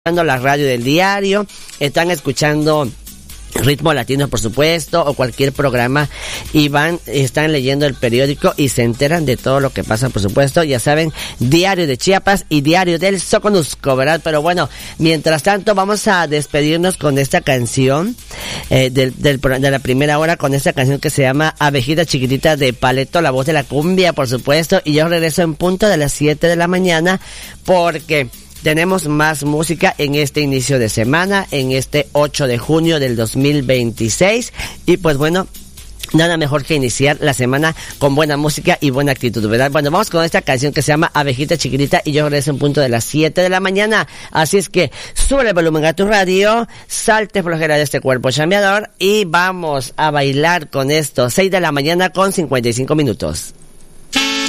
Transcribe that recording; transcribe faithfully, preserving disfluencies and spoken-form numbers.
la radio del diario, están escuchando Ritmo Latino, por supuesto, o cualquier programa, y van, están leyendo el periódico y se enteran de todo lo que pasa, por supuesto. Ya saben, Diario de Chiapas y Diario del Soconusco, ¿verdad? Pero bueno, mientras tanto vamos a despedirnos con esta canción eh, del, del, de la primera hora, con esta canción que se llama Abejita Chiquitita de Paleto, la voz de la cumbia, por supuesto. Y yo regreso en punto de las siete de la mañana, porque tenemos más música en este inicio de semana, en este ocho de junio del dos mil veintiséis. Y pues bueno, nada mejor que iniciar la semana con buena música y buena actitud, ¿verdad? Bueno, vamos con esta canción que se llama Abejita Chiquitita y yo regreso en punto de las siete de la mañana. Así es que sube el volumen a tu radio, salte flojera de este cuerpo chambeador y vamos a bailar con esto. seis de la mañana con cincuenta y cinco minutos.